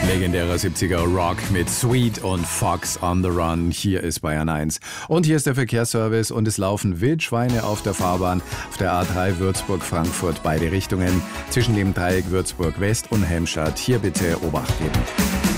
Legendärer 70er Rock mit Sweet und Fox on the Run. Hier ist Bayern 1. Und hier ist der Verkehrsservice und es laufen Wildschweine auf der Fahrbahn auf der A3 Würzburg-Frankfurt, beide Richtungen, zwischen dem Dreieck Würzburg West und Helmstadt. Hier bitte Obacht geben.